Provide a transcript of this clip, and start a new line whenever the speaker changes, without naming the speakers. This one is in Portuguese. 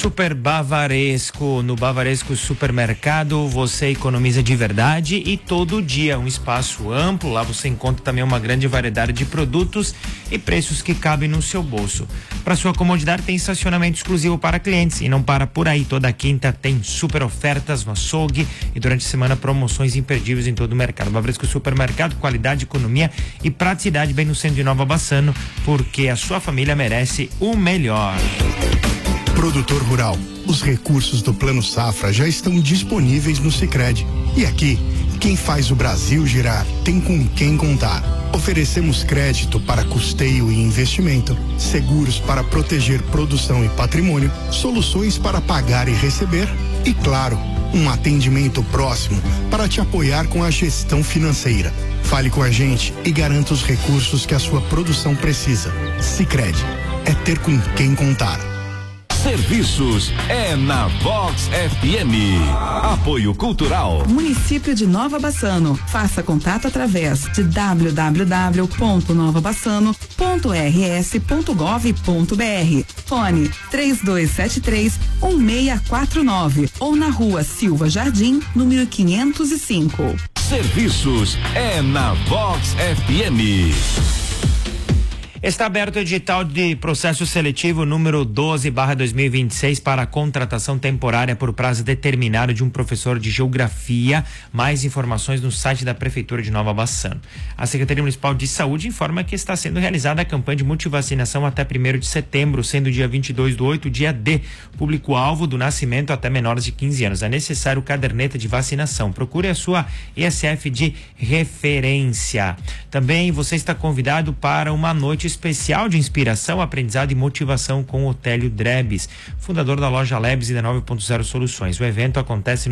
Super Bavaresco. No Bavaresco Supermercado você economiza de verdade e todo dia. Um espaço amplo, lá você encontra também uma grande variedade de produtos e preços que cabem no seu bolso. Para sua comodidade tem estacionamento exclusivo para clientes e não para por aí. Toda quinta tem super ofertas no açougue e durante a semana promoções imperdíveis em todo o mercado. Bavaresco Supermercado, qualidade, economia e praticidade bem no centro de Nova Bassano, porque a sua família merece o melhor.
Produtor rural, os recursos do Plano Safra já estão disponíveis no Sicredi. E aqui, quem faz o Brasil girar tem com quem contar. Oferecemos crédito para custeio e investimento, seguros para proteger produção e patrimônio, soluções para pagar e receber e, claro, um atendimento próximo para te apoiar com a gestão financeira. Fale com a gente e garanta os recursos que a sua produção precisa. Sicredi, é ter com quem contar.
Serviços é na Vox FM. Apoio Cultural.
Município de Nova Bassano. Faça contato através de www.novabassano.rs.gov.br. Fone 3273-1649 ou na Rua Silva Jardim, número 505.
Serviços é na Vox FM.
Está aberto o edital de processo seletivo número 12/2026 para a contratação temporária por prazo determinado de um professor de geografia. Mais informações no site da Prefeitura de Nova Bassano. A Secretaria Municipal de Saúde informa que está sendo realizada a campanha de multivacinação até 1º de setembro, sendo dia 22/8 dia D. Público-alvo do nascimento até menores de 15 anos. É necessário caderneta de vacinação. Procure a sua ESF de referência. Também você está convidado para uma noite especial de inspiração, aprendizado e motivação com Otélio Drebes, fundador da loja Lebes e da 9.0 Soluções. O evento acontece